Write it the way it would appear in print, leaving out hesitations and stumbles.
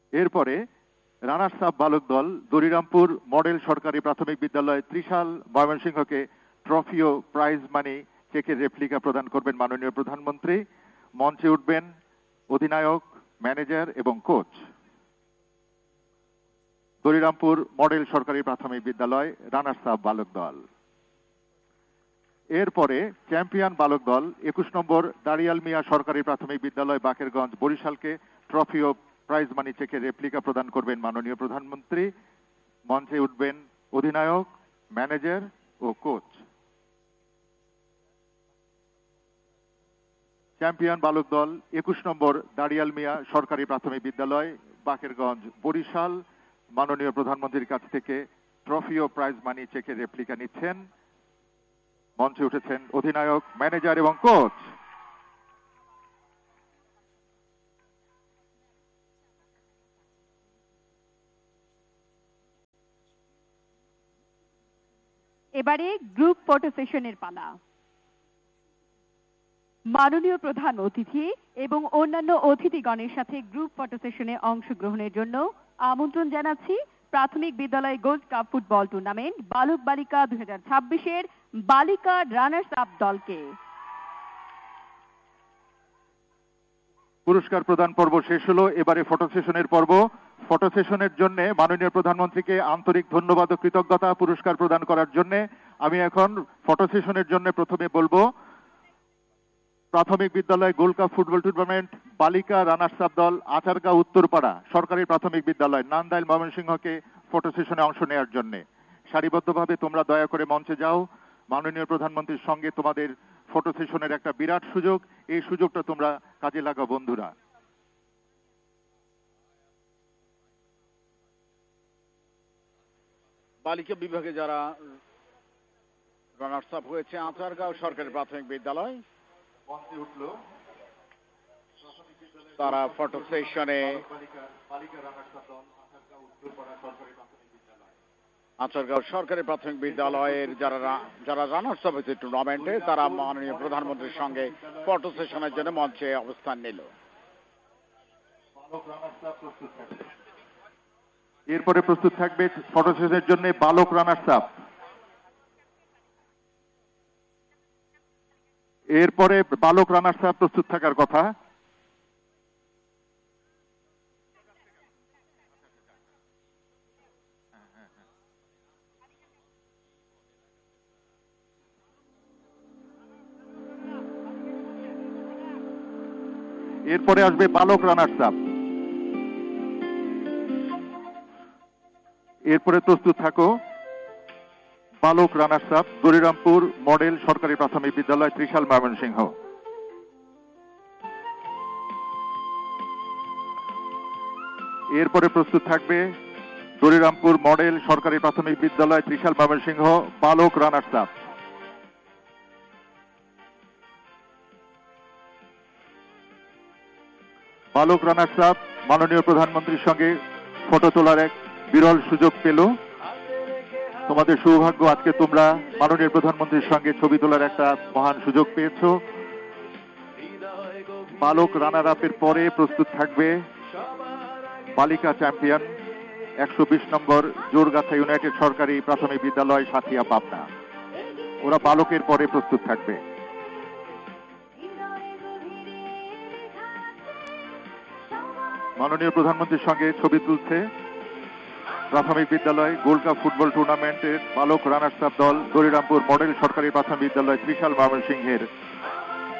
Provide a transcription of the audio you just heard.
এরপরে runners up বালক দল দরিরামপুর মডেল সরকারি প্রাথমিক বিদ্যালয় ত্রিশাল ময়মনসিংহকে ট্রফি ও প্রাইজ মানি চেকের রেপ্লিকা প্রদান করবেন মাননীয় প্রধানমন্ত্রী। মঞ্চে উঠবেন অধিনায়ক, ম্যানেজার এবং কোচ। দরিরামপুর মডেল সরকারি প্রাথমিক বিদ্যালয় রানার্স আপ বালক দল। এরপরে চ্যাম্পিয়ন বালক দল 21 নম্বর দাড়িয়াল মিয়া সরকারি প্রাথমিক বিদ্যালয় বাকেরগঞ্জ বরিশালকে ট্রফি ও প্রাইজ মানি চেকের রেপ্লিকা প্রদান করবেন মাননীয় প্রধানমন্ত্রী। মঞ্চে উঠবেন অধিনায়ক, ম্যানেজার ও কোচ। চ্যাম্পিয়ন বালক দল 21 নম্বর দাড়িয়াল মিয়া সরকারি প্রাথমিক বিদ্যালয় বাকেরগঞ্জ বরিশাল মাননীয় প্রধানমন্ত্রীর কাছ থেকে ট্রফি ও প্রাইজ মানি চেকের রেপ্লিকা নিচ্ছেন। মঞ্চে উঠেছেন অধিনায়ক, ম্যানেজার এবং কোচ। এবারে গ্রুপ ফটো সেশনের পালা। মাননীয় প্রধান অতিথি এবং অন্যান্য অতিথিগণের সাথে গ্রুপ ফটো সেশনে অংশগ্রহণের জন্য আমন্ত্রণ জানাচ্ছি প্রাথমিক বিদ্যালয় গোল্ড কাপ ফুটবল টুর্নামেন্ট বালক বালিকা 2026-এর বালিকা রানার্স আপ দলকে। পুরস্কার প্রদান পর্ব শেষ হলো, এবারে ফটো সেশনের পর্ব। ফটো সেশনের জন্য মাননীয় প্রধানমন্ত্রীকে আন্তরিক ধন্যবাদ ও কৃতজ্ঞতা পুরস্কার প্রদান করার জন্য আমি এখন ফটো সেশনের জন্য প্রথমে বলবো প্রাথমিক বিদ্যালয় গোল্ড কাপ ফুটবল টুর্নামেন্ট বালিকা রানার্স আপ দল আচারগাঁও উত্তরপাড়া সরকারি প্রাথমিক বিদ্যালয় নান্দাইল ময়মনসিংহকে ফটো সেশনে অংশ নেওয়ার জন্য। সারিবদ্ধভাবে তোমরা দয়া করে মঞ্চে যাও। মাননীয় প্রধানমন্ত্রীর সঙ্গে তোমাদের ফটো সেশনের একটা বিরাট সুযোগ, এই সুযোগটা তোমরা কাজে লাগাও বন্ধুরা। বালিকা বিভাগে যারা রানার্স আপ হয়েছে আচারগাঁও সরকারি প্রাথমিক বিদ্যালয়, তারা ফটো সেশনে আচারগাঁও সরকারি প্রাথমিক বিদ্যালয়ের যারা রানার্স আপ হয়েছে টুর্নামেন্টে তারা মাননীয় প্রধানমন্ত্রীর সঙ্গে ফটো সেশনের জন্য মঞ্চে অবস্থান নিল। এরপরে প্রস্তুত থাকবে ফটো সেশনের জন্য বালক রানার্স আপ। এরপরে বালক রানার্স আপ প্রস্তুত থাকার কথা। এরপরে আসবে বালক রানার্স আপ। এরপরে প্রস্তুত থাকো বালক রানার্স আপ দরিরামপুর মডেল সরকারি প্রাথমিক বিদ্যালয় ত্রিশাল ময়মনসিংহ। এরপরে প্রস্তুত থাকবে দরিরামপুর মডেল সরকারি প্রাথমিক বিদ্যালয় ত্রিশাল ময়মনসিংহ বালক রানার্স আপ। বালক রানার্স আপ মাননীয় প্রধানমন্ত্রীর সঙ্গে ফটো তোলার এক বিরল সুযোগ পেল। তোমাদের সৌভাগ্য, আজকে তোমরা মাননীয় প্রধানমন্ত্রীর সঙ্গে ছবি তোলার একটা মহান সুযোগ পেয়েছো। বালক রানার আপের পরে প্রস্তুত থাকবে বালিকা চ্যাম্পিয়ন 120 নম্বর জোরগাছা ইউনাইটেড সরকারি প্রাথমিক বিদ্যালয় সাথিয়া পাবনা। ওরা বালকের পরে প্রস্তুত থাকবে। মাননীয় প্রধানমন্ত্রীর সঙ্গে ছবি তুলছে প্রাথমিক বিদ্যালয় গোল্ড কাপ ফুটবল টুর্নামেন্টের বালক রানার্স আপ দল দরিরামপুর মডেল সরকারি প্রাথমিক বিদ্যালয় ত্রিশাল ময়মনসিংহের